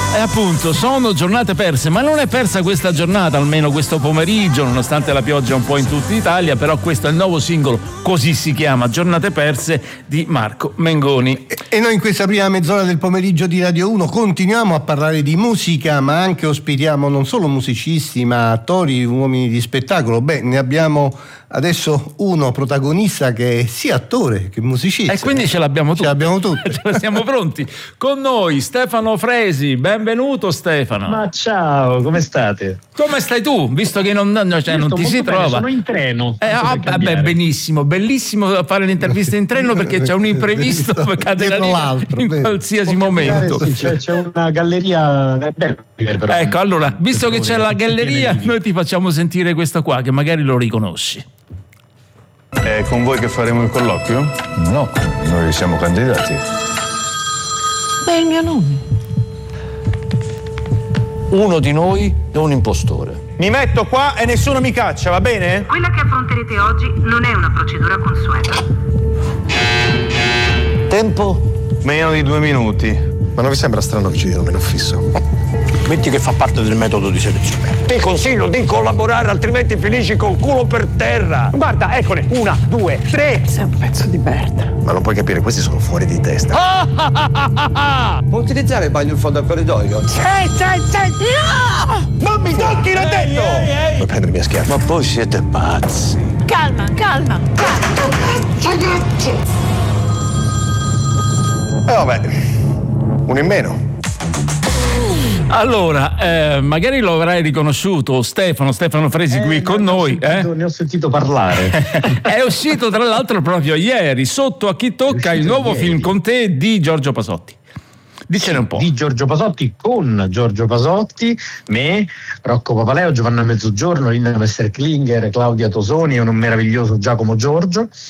Appunto, sono giornate perse, ma non è persa questa giornata, almeno questo pomeriggio, nonostante la pioggia un po' in tutta Italia, però questo è il nuovo singolo, così si chiama, Giornate perse, di Marco Mengoni. E noi in questa prima mezz'ora del pomeriggio di Radio 1 continuiamo a parlare di musica, ma anche ospitiamo non solo musicisti, ma attori, uomini di spettacolo. Beh, ne abbiamo adesso uno protagonista che è sia attore che musicista. E quindi ce l'abbiamo tutti. Siamo pronti. Con noi Stefano Fresi, benvenuto Stefano. Ma ciao, come state? Come stai tu? Visto che non ti si trova. Sono in treno. Benissimo, bellissimo fare l'intervista in treno perché c'è un imprevisto che cade in qualsiasi momento. Sì, c'è una galleria. Ecco, allora, visto che c'è la galleria, noi ti facciamo sentire questo qua, che magari lo riconosci. È con voi che faremo il colloquio? No, noi siamo candidati. Ma è il mio nome. Uno di noi è un impostore. Mi metto qua e nessuno mi caccia, va bene? Quella che affronterete oggi non è una procedura consueta. Tempo? Meno di 2 minuti. Ma non vi sembra strano che ci diano meno fisso? Metti che fa parte del metodo di selezione. Ti consiglio di collaborare, altrimenti finisci col culo per terra. Guarda, eccole, 1, 2, 3. Sei un pezzo di merda. Ma non puoi capire, questi sono fuori di testa. Puoi utilizzare il bagno in fondo al corridoio? Sì. No! Non mi tocchi, l'ho detto! Vuoi prendermi a schiaffi? Ma poi siete pazzi. Calma. Vabbè, uno in meno. Allora, magari lo avrai riconosciuto Stefano Fresi qui con noi. Ne ho sentito parlare. È uscito tra l'altro proprio ieri, Sotto a chi tocca, il nuovo film con te di Giorgio Pasotti. Dicene un po'. Di Giorgio Pasotti, con Giorgio Pasotti, me, Rocco Papaleo, Giovanna Mezzogiorno, Linda Messerklinger, Claudia Tosoni e un meraviglioso Giacomo Giorgio.